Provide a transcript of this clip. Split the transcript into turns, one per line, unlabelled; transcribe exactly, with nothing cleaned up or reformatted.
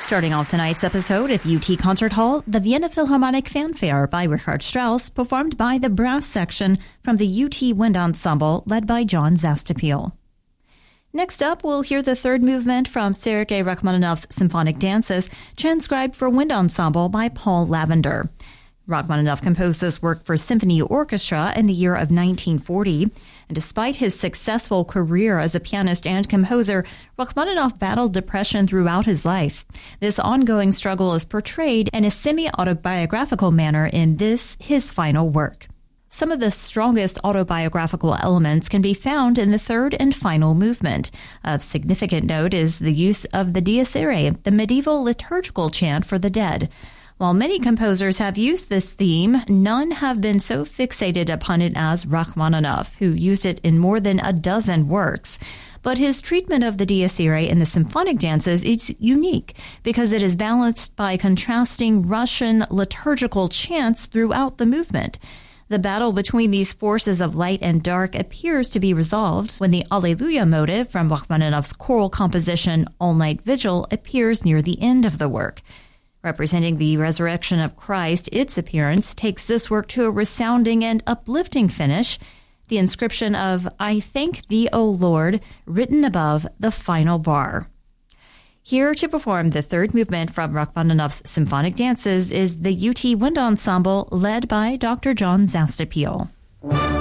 Starting off tonight's episode of U T Concert Hall, the Vienna Philharmonic Fanfare by Richard Strauss, performed by the brass section from the U T Wind Ensemble, led by John Zastipiel. Next up, we'll hear the third movement from Sergei Rachmaninoff's Symphonic Dances, transcribed for wind ensemble by Paul Lavender. Rachmaninoff composed this work for symphony orchestra in the year of nineteen forty, and despite his successful career as a pianist and composer, Rachmaninoff battled depression throughout his life. This ongoing struggle is portrayed in a semi-autobiographical manner in this, his final work. Some of the strongest autobiographical elements can be found in the third and final movement. Of significant note is the use of the Dies Irae, the medieval liturgical chant for the dead. While many composers have used this theme, none have been so fixated upon it as Rachmaninoff, who used it in more than a dozen works. But his treatment of the Dies Irae in the symphonic dances is unique because it is balanced by contrasting Russian liturgical chants throughout the movement. The battle between these forces of light and dark appears to be resolved when the Alleluia motive from Rachmaninoff's choral composition All Night Vigil appears near the end of the work. Representing the resurrection of Christ, its appearance takes this work to a resounding and uplifting finish, the inscription of I Thank Thee, O Lord, written above the final bar. Here to perform the third movement from Rachmaninoff's Symphonic Dances is the U T Wind Ensemble, led by Doctor John Zastipiel.